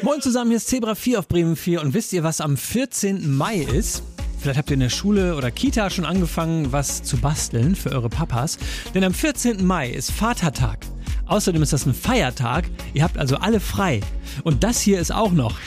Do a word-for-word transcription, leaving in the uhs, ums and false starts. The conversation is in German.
Moin zusammen, hier ist Zebra vier auf Bremen vier und wisst ihr, was am vierzehnten Mai ist? Vielleicht habt ihr in der Schule oder Kita schon angefangen, was zu basteln für eure Papas. Denn am vierzehnten Mai ist Vatertag. Außerdem ist das ein Feiertag, ihr habt also alle frei. Und das hier ist auch noch